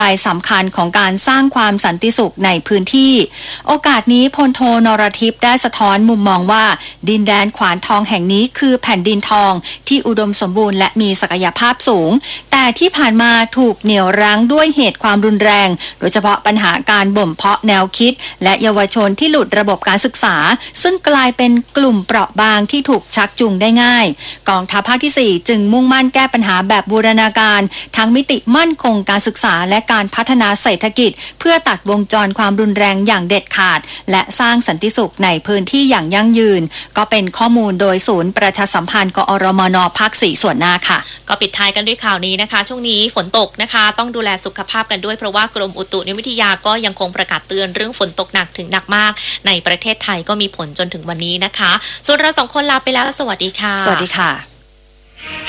รายสำคัญของการสร้างความสันติสุขในพื้นที่โอกาสนี้พลโทนรทิพย์ได้สะท้อนมุมมองว่าดินแดนขวานทองแห่งนี้คือแผ่นดินทองที่อุดมสมบูรณ์และมีศักยภาพสูงแต่ที่ผ่านมาถูกเหนี่ยวรั้งด้วยเหตุความรุนแรงโดยเฉพาะปัญหาการบ่มเพาะแนวคิดและเยาวชนที่หลุดระบบการศึกษาซึ่งกลายเป็นกลุ่มเปราะบางที่ถูกชักจูงได้ง่ายกองทัพภาคที่4จึงมุ่งมั่นแก้ปัญหาแบบบูรณาการทั้งมิติมั่นคงการศึกษาและการพัฒนาเศรษฐกิจเพื่อตัดวงจรความรุนแรงอย่างเด็ดขาดและสร้างสันติสุขในพื้นที่อย่างยั่งยืนก็เป็นข้อมูลโดยศูนย์ประชาสัมพันธ์กอรมน.ภาค 4ส่วนหน้าค่ะก็ปิดท้ายกันด้วยข่าวนี้นะคะช่วงนี้ฝนตกนะคะต้องดูแลสุขภาพกันด้วยเพราะว่ากรมอุตุนิยมวิทยาก็ยังคงประกาศเตือนเรื่องฝนตกหนักถึงหนักมากในประเทศไทยก็มีผลจนถึงวันนี้นะคะส่วนเรา2 คนลาไปแล้วสวัสดีค่ะสวัสดีค่ะ